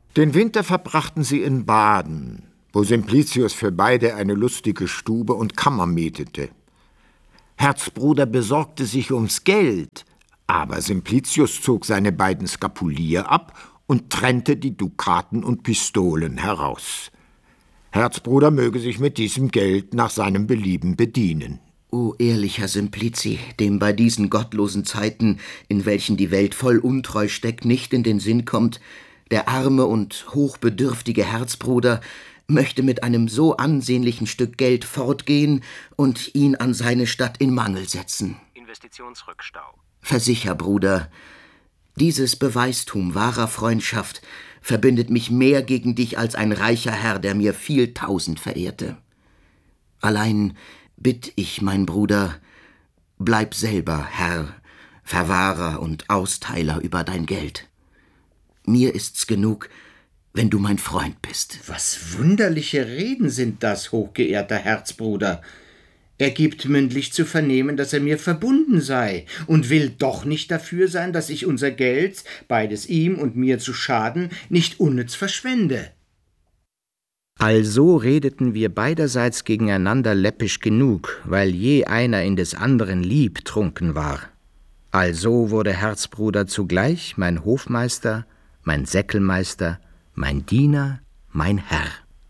Den Winter verbrachten sie in Baden, wo Simplicius für beide eine lustige Stube und Kammer mietete. Herzbruder besorgte sich ums Geld, aber Simplicius zog seine beiden Skapulier ab und trennte die Dukaten und Pistolen heraus. Herzbruder möge sich mit diesem Geld nach seinem Belieben bedienen. O ehrlicher Simplici, dem bei diesen gottlosen Zeiten, in welchen die Welt voll Untreu steckt, nicht in den Sinn kommt, der arme und hochbedürftige Herzbruder möchte mit einem so ansehnlichen Stück Geld fortgehen und ihn an seine Stadt in Mangel setzen. Investitionsrückstau. Versicher, Bruder, dieses Beweistum wahrer Freundschaft verbindet mich mehr gegen dich als ein reicher Herr, der mir viel tausend verehrte. Allein bitt ich, mein Bruder, bleib selber Herr, Verwahrer und Austeiler über dein Geld. Mir ist's genug, wenn du mein Freund bist. Was wunderliche Reden sind das, hochgeehrter Herzbruder. Er gibt mündlich zu vernehmen, dass er mir verbunden sei und will doch nicht dafür sein, dass ich unser Geld, beides ihm und mir zu Schaden, nicht unnütz verschwende. Also redeten wir beiderseits gegeneinander läppisch genug, weil je einer in des anderen Lieb trunken war. Also wurde Herzbruder zugleich mein Hofmeister, mein Säckelmeister, mein Diener, mein Herr.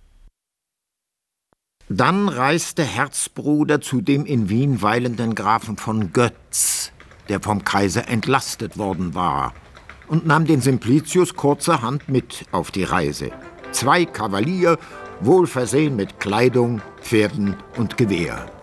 Dann reiste Herzbruder zu dem in Wien weilenden Grafen von Götz, der vom Kaiser entlastet worden war, und nahm den Simplicius kurzerhand mit auf die Reise. 2 Kavalier, wohl versehen mit Kleidung, Pferden und Gewehr.